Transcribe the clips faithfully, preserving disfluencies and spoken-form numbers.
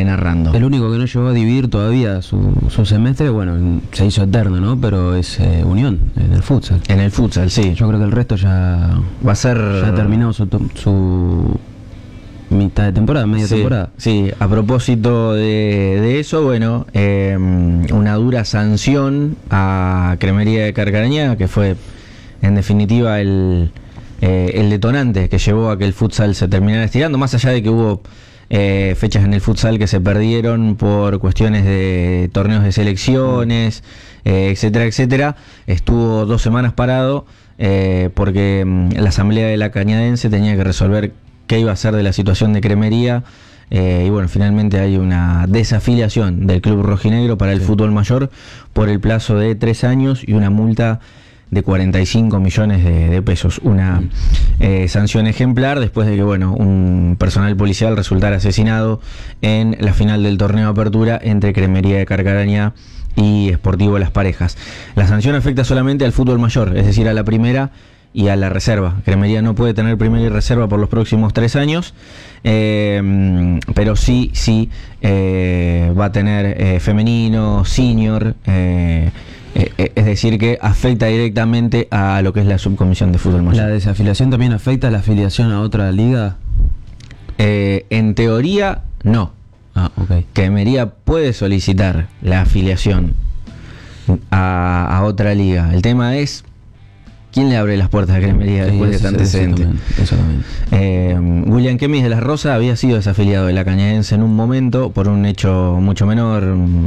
eh, narrando. El único que no llegó a dividir todavía su, su semestre, bueno, se hizo eterno, ¿no? Pero es eh, Unión, en el futsal. En el futsal, sí. Yo creo que el resto ya va a ser... Ya terminó su, su mitad de temporada, media sí, temporada. Sí, a propósito de, de eso, bueno, eh, una dura sanción a Cremería de Carcarañá, que fue en definitiva el, eh, el detonante que llevó a que el futsal se terminara estirando, más allá de que hubo eh, fechas en el futsal que se perdieron por cuestiones de torneos de selecciones, eh, etcétera, etcétera. Estuvo dos semanas parado eh, porque mm, la asamblea de la Cañadense tenía que resolver qué iba a hacer de la situación de Cremería, eh, y bueno, finalmente hay una desafiliación del club rojinegro para el sí. fútbol mayor por el plazo de tres años y una multa de cuarenta y cinco millones de, de pesos, una mm. eh, sanción ejemplar después de que bueno, un personal policial resultara asesinado en la final del torneo de apertura entre Cremería de Carcarañá y Sportivo Las Parejas. La sanción afecta solamente al fútbol mayor, es decir, a la primera y a la reserva. Cremería no puede tener primera y reserva por los próximos tres años, eh, pero sí, sí eh, va a tener eh, femenino, senior, eh, eh, es decir que afecta directamente a lo que es la subcomisión de fútbol mayor. ¿La desafiliación también afecta a la afiliación a otra liga? Eh, en teoría, no. Ah, okay. Cremería puede solicitar la afiliación a, a otra liga. El tema es ¿quién le abre las puertas a Cremería después sí, de este antecedente? Exactamente. Eh, William Kemis de las Rosas había sido desafiliado de la Cañadense en un momento por un hecho mucho menor,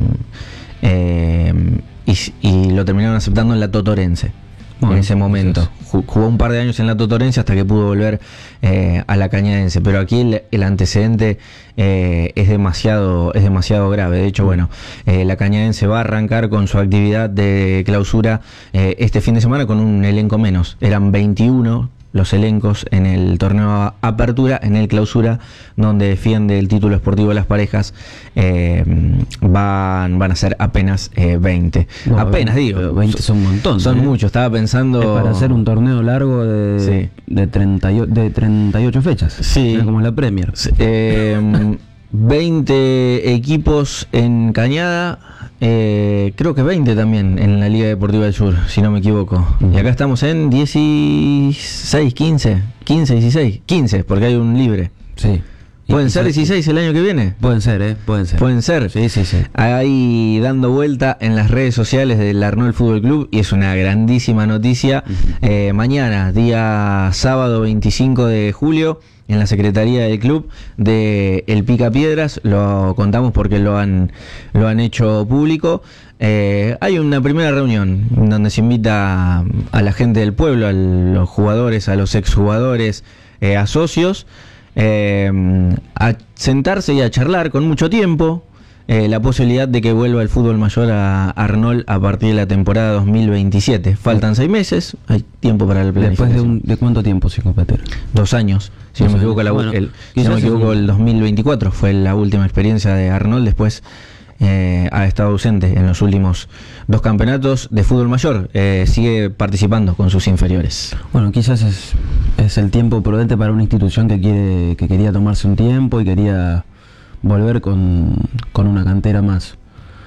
eh, y, y lo terminaron aceptando en la Totorense. Bueno, en ese momento entonces... jugó un par de años en la Totorense hasta que pudo volver eh, a la Cañadense, pero aquí el, el antecedente eh, es demasiado es demasiado grave. De hecho, bueno, eh, la Cañadense va a arrancar con su actividad de clausura eh, este fin de semana con un elenco menos. Eran veintiuno los elencos en el torneo Apertura. En el Clausura, donde defiende el título esportivo de Las Parejas, eh, van, van a ser apenas eh, veinte. No, apenas digo. veinte son un montón. Son ¿eh? muchos. Estaba pensando... Es para hacer un torneo largo de, sí. de, treinta y, de treinta y ocho fechas. Sí. Como la Premier. Eh, veinte equipos en Cañada. Eh, creo que veinte también en la Liga Deportiva del Sur, si no me equivoco. Uh-huh. Y acá estamos en dieciséis, quince, quince, dieciséis, quince, porque hay un libre. Sí. ¿Pueden ser dieciséis el año que viene? Pueden ser, ¿eh? Pueden ser. Pueden ser. Sí, sí, sí. Ahí dando vuelta en las redes sociales del Arnold Fútbol Club, y es una grandísima noticia. Uh-huh. Eh, mañana, día sábado veinticinco de julio, en la secretaría del club de El Picapiedras, lo contamos porque lo han, lo han hecho público. Eh, hay una primera reunión donde se invita a, a la gente del pueblo, a los jugadores, a los exjugadores, eh, a socios, eh, a sentarse y a charlar con mucho tiempo. Eh, la posibilidad de que vuelva el fútbol mayor a Arnold a partir de la temporada dos mil veintisiete. Faltan seis meses, hay tiempo para el planificación. ¿Después de, un, de cuánto tiempo sin competir? Dos años. Si no me equivoco, la, bueno, el, si no me equivoco el dos mil veinticuatro fue la última experiencia de Arnold. Después eh, ha estado ausente en los últimos dos campeonatos de fútbol mayor. Eh, sigue participando con sus inferiores. Bueno, quizás es, es el tiempo prudente para una institución que quiere que quería tomarse un tiempo y quería volver con, con una cantera más,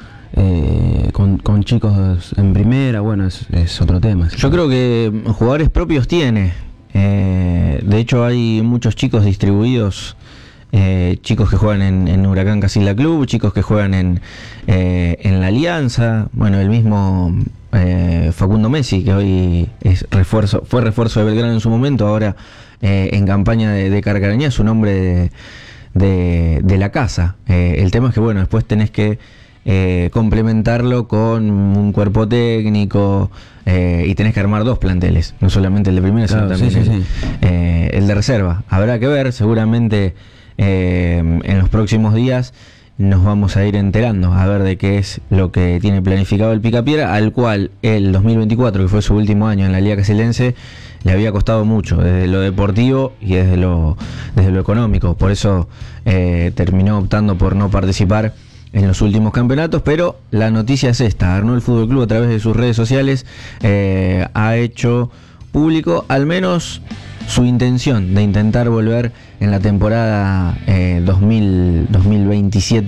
eh, con, con chicos en primera. Bueno, es, es otro tema. Yo creo que jugadores propios tiene, eh, de hecho hay muchos chicos distribuidos, eh, chicos que juegan en, en Huracán Casilla Club, chicos que juegan en, eh, en la Alianza, bueno, el mismo eh, Facundo Messi, que hoy es refuerzo, fue refuerzo de Belgrano en su momento, ahora eh, en campaña de, de Carcarañá, es un hombre de De, de la casa. Eh, el tema es que bueno, después tenés que eh, complementarlo con un cuerpo técnico, eh, y tenés que armar dos planteles, no solamente el de primera, claro, sino también sí, sí, el, sí. Eh, el de reserva. Habrá que ver, seguramente eh, en los próximos días nos vamos a ir enterando a ver de qué es lo que tiene planificado el Picapiedra, al cual el dos mil veinticuatro, que fue su último año en la Liga Casilense, le había costado mucho, desde lo deportivo y desde lo, desde lo económico. Por eso eh, terminó optando por no participar en los últimos campeonatos, pero la noticia es esta. Arnold Fútbol Club, a través de sus redes sociales, eh, ha hecho público al menos su intención de intentar volver en la temporada eh, dos mil veintisiete